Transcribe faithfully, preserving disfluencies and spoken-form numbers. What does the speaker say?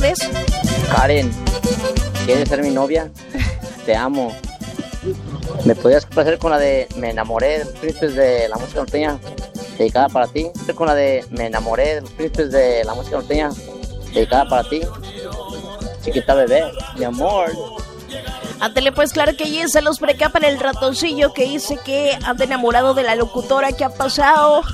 ¿Ves? Karen, ¿quieres ser mi novia? Te amo. ¿Me podrías complacer con la de Me enamoré de los príncipes de la música norteña? Dedicada para ti. Con la de Me enamoré de los príncipes de la música norteña. Dedicada para ti. Chiquita bebé, mi amor. Ándale, pues claro que yes, saludos por acá para el ratoncillo que dice que anda enamorado de la locutora. ¿Qué ha pasado?